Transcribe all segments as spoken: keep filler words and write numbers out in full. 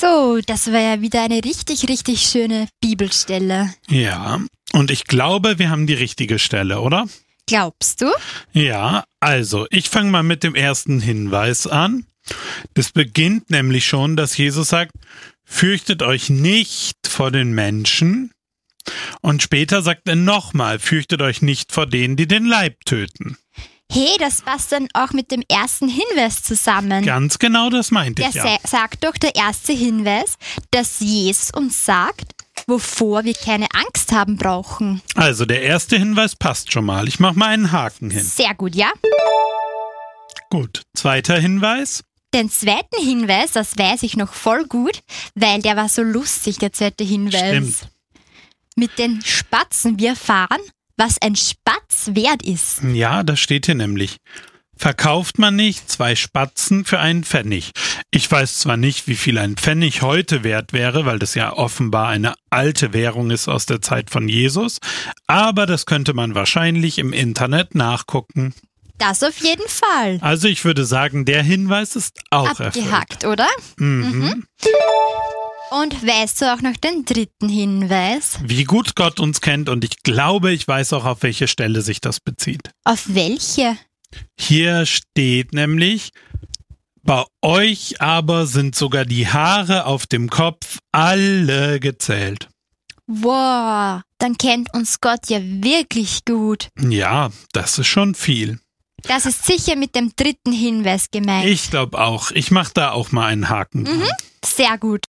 So, das war ja wieder eine richtig, richtig schöne Bibelstelle. Ja, und ich glaube, wir haben die richtige Stelle, oder? Glaubst du? Ja, also, ich fange mal mit dem ersten Hinweis an. Das beginnt nämlich schon, dass Jesus sagt, fürchtet euch nicht vor den Menschen. Und später sagt er nochmal, fürchtet euch nicht vor denen, die den Leib töten. Hey, das passt dann auch mit dem ersten Hinweis zusammen. Ganz genau, das meinte Der ich ja. sa- sagt doch der erste Hinweis, dass Jesus uns sagt, wovor wir keine Angst haben brauchen. Also, der erste Hinweis passt schon mal. Ich mache mal einen Haken hin. Sehr gut, ja? Gut, zweiter Hinweis. Den zweiten Hinweis, das weiß ich noch voll gut, weil der war so lustig, der zweite Hinweis. Stimmt. Mit den Spatzen wir erfahren, was ein Spatz wert ist. Ja, das steht hier nämlich. Verkauft man nicht zwei Spatzen für einen Pfennig. Ich weiß zwar nicht, wie viel ein Pfennig heute wert wäre, weil das ja offenbar eine alte Währung ist aus der Zeit von Jesus, aber das könnte man wahrscheinlich im Internet nachgucken. Das auf jeden Fall. Also ich würde sagen, der Hinweis ist auch erfüllt. Abgehakt, oder? Mhm. Mhm. Und weißt du auch noch den dritten Hinweis? Wie gut Gott uns kennt, und ich glaube, ich weiß auch, auf welche Stelle sich das bezieht. Auf welche? Hier steht nämlich, bei euch aber sind sogar die Haare auf dem Kopf alle gezählt. Wow, dann kennt uns Gott ja wirklich gut. Ja, das ist schon viel. Das ist sicher mit dem dritten Hinweis gemeint. Ich glaube auch. Ich mache da auch mal einen Haken dran. Mhm, sehr gut.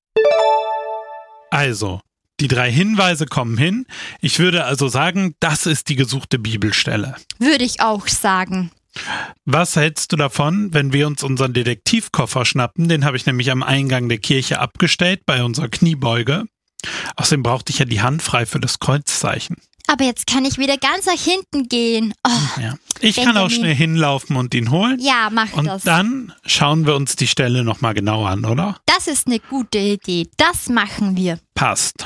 Also, die drei Hinweise kommen hin. Ich würde also sagen, das ist die gesuchte Bibelstelle. Würde ich auch sagen. Was hältst du davon, wenn wir uns unseren Detektivkoffer schnappen? Den habe ich nämlich am Eingang der Kirche abgestellt bei unserer Kniebeuge. Außerdem brauchte ich ja die Hand frei für das Kreuzzeichen. Aber jetzt kann ich wieder ganz nach hinten gehen. Oh, Ja. Ich kann auch Benjamin. schnell hinlaufen und ihn holen. ja, mach Und das. dann schauen wir uns die Stelle nochmal genau an, oder? Das ist eine gute Idee. Das machen wir. Passt.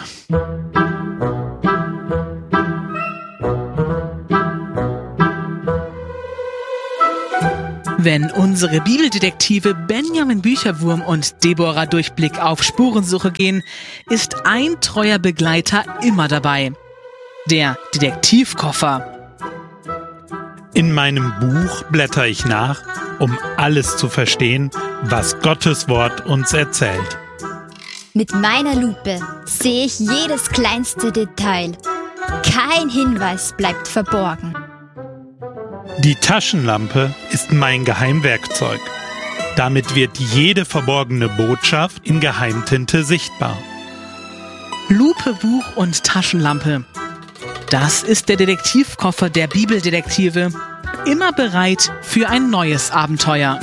Wenn unsere Bibeldetektive Benjamin Bücherwurm und Deborah Durchblick auf Spurensuche gehen, ist ein treuer Begleiter immer dabei. Der Detektivkoffer. In meinem Buch blätter ich nach, um alles zu verstehen, was Gottes Wort uns erzählt. Mit meiner Lupe sehe ich jedes kleinste Detail. Kein Hinweis bleibt verborgen. Die Taschenlampe ist mein Geheimwerkzeug. Damit wird jede verborgene Botschaft in Geheimtinte sichtbar. Lupe, Buch und Taschenlampe. Das ist der Detektivkoffer der Bibeldetektive. Immer bereit für ein neues Abenteuer.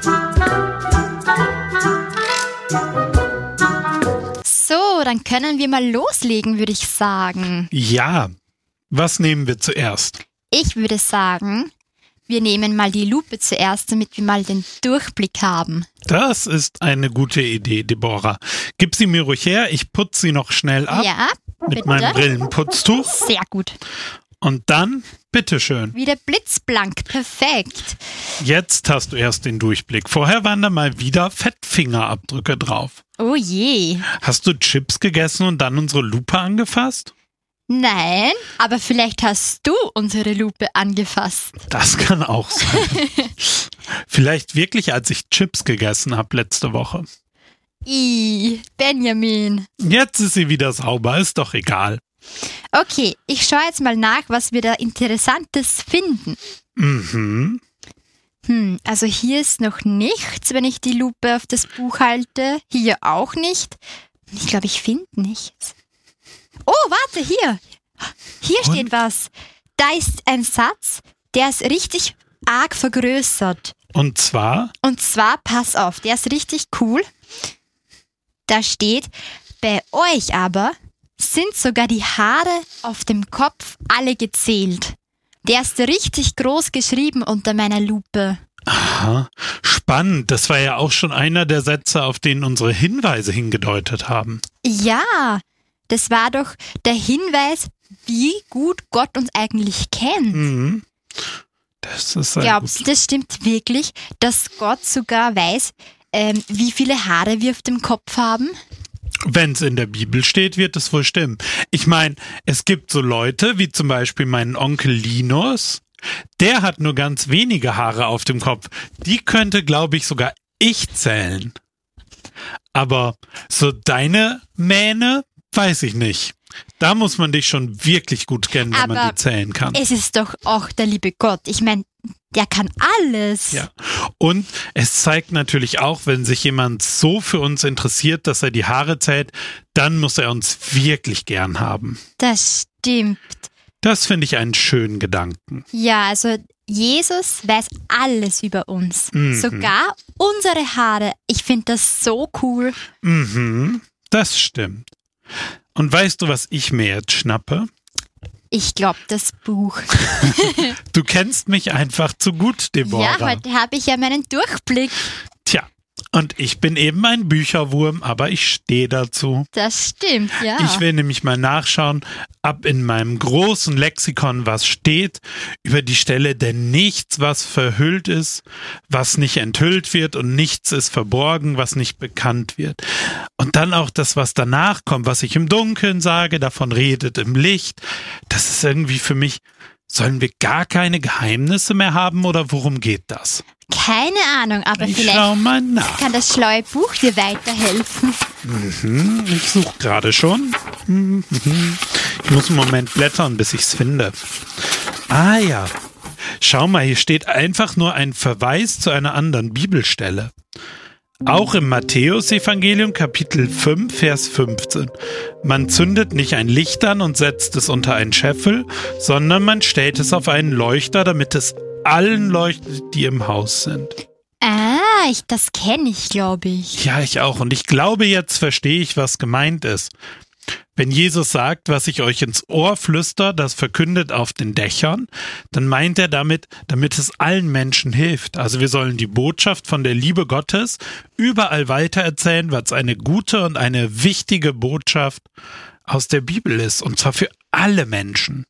So, dann können wir mal loslegen, würde ich sagen. Ja, was nehmen wir zuerst? Ich würde sagen, wir nehmen mal die Lupe zuerst, damit wir mal den Durchblick haben. Das ist eine gute Idee, Deborah. Gib sie mir ruhig her, ich putze sie noch schnell ab Ja, mit bitte. meinem Brillenputztuch. Sehr gut. Und dann, bitteschön, Wieder blitzblank, perfekt. jetzt hast du erst den Durchblick. Vorher waren da mal wieder Fettfingerabdrücke drauf. Oh je. Hast du Chips gegessen und dann unsere Lupe angefasst? Nein, aber vielleicht hast du unsere Lupe angefasst. Das kann auch sein. Vielleicht wirklich, als ich Chips gegessen habe letzte Woche. Ih, Benjamin. Jetzt ist sie wieder sauber, ist doch egal. Okay, ich schaue jetzt mal nach, was wir da Interessantes finden. Mhm. Hm, also hier ist noch nichts, wenn ich die Lupe auf das Buch halte. Hier auch nicht. Ich glaube, ich finde nichts. Oh, warte, hier. Hier Und? steht was. Da ist ein Satz, der ist richtig arg vergrößert. Und zwar, Und zwar, pass auf, der ist richtig cool. Da steht, bei euch aber sind sogar die Haare auf dem Kopf alle gezählt. Der ist richtig groß geschrieben unter meiner Lupe. aha, spannend, das war ja auch schon einer der Sätze, auf den unsere Hinweise hingedeutet haben. Ja, das war doch der Hinweis, wie gut Gott uns eigentlich kennt. Mhm. Das ist ein Glaubst du, gut. das stimmt wirklich, dass Gott sogar weiß, ähm, wie viele Haare wir auf dem Kopf haben? Wenn es in der Bibel steht, wird es wohl stimmen. Ich meine, es gibt so Leute, wie zum Beispiel meinen Onkel Linus, der hat nur ganz wenige Haare auf dem Kopf. Die könnte, glaube ich, sogar ich zählen. Aber so deine Mähne, weiß ich nicht. Da muss man dich schon wirklich gut kennen, wenn Aber man die zählen kann. Es ist doch auch der liebe Gott. Ich meine, der kann alles. Ja. Und es zeigt natürlich auch, wenn sich jemand so für uns interessiert, dass er die Haare zählt, dann muss er uns wirklich gern haben. Das stimmt. Das finde ich einen schönen Gedanken. Ja, also Jesus weiß alles über uns. Mhm. Sogar unsere Haare. Ich finde das so cool. Mhm, das stimmt. Und weißt du, was ich mir jetzt schnappe? Ich glaube, das Buch. Du kennst mich einfach zu gut, Deborah. Ja, heute habe ich ja meinen Durchblick. Tja, und ich bin eben ein Bücherwurm, aber ich stehe dazu. Das stimmt, ja. Ich will nämlich mal nachschauen, ab in meinem großen Lexikon, was steht über die Stelle, denn nichts, was verhüllt ist, was nicht enthüllt wird und nichts ist verborgen, was nicht bekannt wird. Und dann auch das, was danach kommt, was ich im Dunkeln sage, davon redet im Licht. Das ist irgendwie für mich, sollen wir gar keine Geheimnisse mehr haben oder worum geht das? Keine Ahnung, aber Ich vielleicht schau mal nach. kann das schlaue Buch dir weiterhelfen. Mhm, ich suche gerade schon. Mhm, mhm. Ich muss einen Moment blättern, bis ich es finde. Ah ja, schau mal, hier steht einfach nur ein Verweis zu einer anderen Bibelstelle. Auch im Matthäus-Evangelium Kapitel fünf, Vers fünfzehn. Man zündet nicht ein Licht an und setzt es unter einen Scheffel, sondern man stellt es auf einen Leuchter, damit es allen leuchtet, die im Haus sind. Ah, ich, das kenne ich, glaube ich. Ja, ich auch. Und ich glaube, jetzt verstehe ich, was gemeint ist. Wenn Jesus sagt, was ich euch ins Ohr flüster, das verkündet auf den Dächern, dann meint er damit, damit es allen Menschen hilft. Also wir sollen die Botschaft von der Liebe Gottes überall weitererzählen, weil es eine gute und eine wichtige Botschaft aus der Bibel ist. Und zwar für alle Menschen.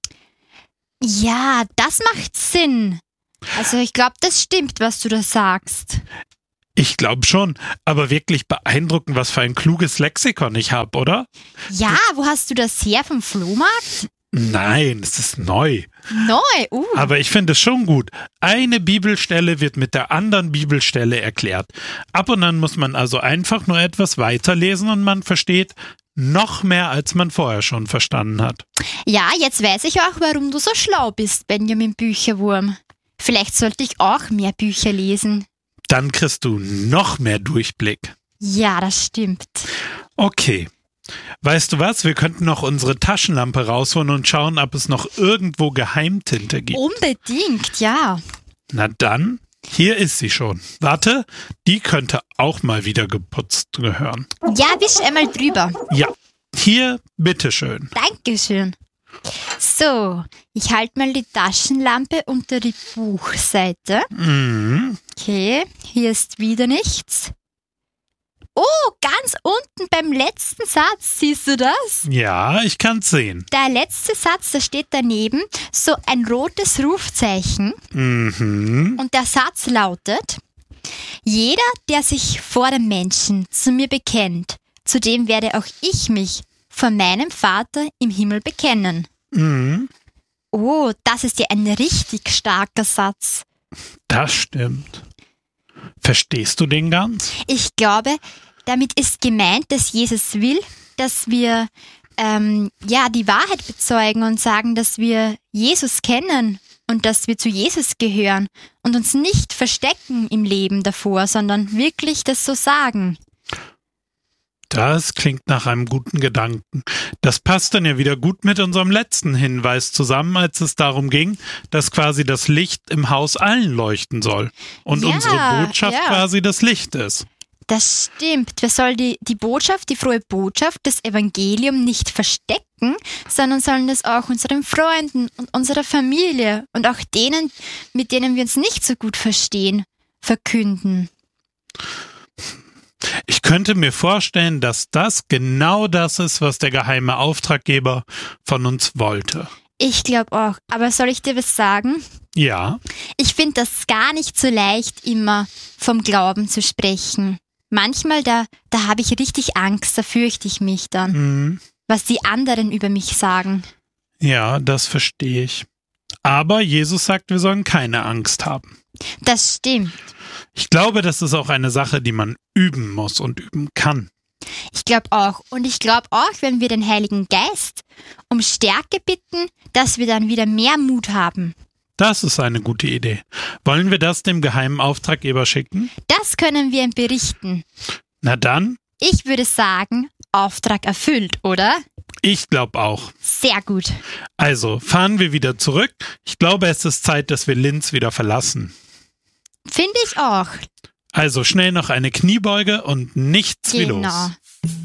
Ja, das macht Sinn. Also ich glaube, das stimmt, was du da sagst. Ich glaube schon, aber wirklich beeindruckend, was für ein kluges Lexikon ich habe, oder? Ja, wo hast du das her? Vom Flohmarkt? Nein, es ist neu. Neu, uh. Aber ich finde es schon gut. Eine Bibelstelle wird mit der anderen Bibelstelle erklärt. Ab und an muss man also einfach nur etwas weiterlesen und man versteht noch mehr, als man vorher schon verstanden hat. Ja, jetzt weiß ich auch, warum du so schlau bist, Benjamin Bücherwurm. Vielleicht sollte ich auch mehr Bücher lesen. Dann kriegst du noch mehr Durchblick. Ja, das stimmt. Okay. Weißt du was? Wir könnten noch unsere Taschenlampe rausholen und schauen, ob es noch irgendwo Geheimtinte gibt. Unbedingt, ja. Na dann, hier ist sie schon. Warte, die könnte auch mal wieder geputzt gehören. Ja, wisch einmal drüber. Ja, hier, bitteschön. Dankeschön. So, ich halte mal die Taschenlampe unter die Buchseite. Mhm. Okay, hier ist wieder nichts. Oh, ganz unten beim letzten Satz, siehst du das? Ja, ich kann's sehen. Der letzte Satz, da steht daneben so ein rotes Rufzeichen. Mhm. Und der Satz lautet: Jeder, der sich vor dem Menschen zu mir bekennt, zu dem werde auch ich mich vor meinem Vater im Himmel bekennen. Mhm. Oh, das ist ja ein richtig starker Satz. Das stimmt. Verstehst du den ganz? Ich glaube, damit ist gemeint, dass Jesus will, dass wir ähm, ja die Wahrheit bezeugen und sagen, dass wir Jesus kennen und dass wir zu Jesus gehören und uns nicht verstecken im Leben davor, sondern wirklich das so sagen. Das klingt nach einem guten Gedanken. Das passt dann ja wieder gut mit unserem letzten Hinweis zusammen, als es darum ging, dass quasi das Licht im Haus allen leuchten soll. Und Ja, unsere Botschaft ja. quasi das Licht ist. Das stimmt. Wir sollen die, die Botschaft, die frohe Botschaft, das Evangelium nicht verstecken, sondern sollen das auch unseren Freunden und unserer Familie und auch denen, mit denen wir uns nicht so gut verstehen, verkünden. Ich könnte mir vorstellen, dass das genau das ist, was der geheime Auftraggeber von uns wollte. Ich glaube auch. Aber soll ich dir was sagen? Ja, Ich finde das gar nicht so leicht, immer vom Glauben zu sprechen. Manchmal, da, da habe ich richtig Angst, da fürchte ich mich dann, Mhm. was die anderen über mich sagen. Ja, das verstehe ich. Aber Jesus sagt, wir sollen keine Angst haben. Das stimmt. Ich glaube, das ist auch eine Sache, die man üben muss und üben kann. Ich glaube auch. Und ich glaube auch, wenn wir den Heiligen Geist um Stärke bitten, dass wir dann wieder mehr Mut haben. Das ist eine gute Idee. Wollen wir das dem geheimen Auftraggeber schicken? Das können wir ihm berichten. Na dann, Ich würde sagen, Auftrag erfüllt, oder? ich glaube auch. Sehr gut. Also, fahren wir wieder zurück. Ich glaube, es ist Zeit, dass wir Linz wieder verlassen. Finde ich auch. Also schnell noch eine Kniebeuge und nichts wie los. Genau.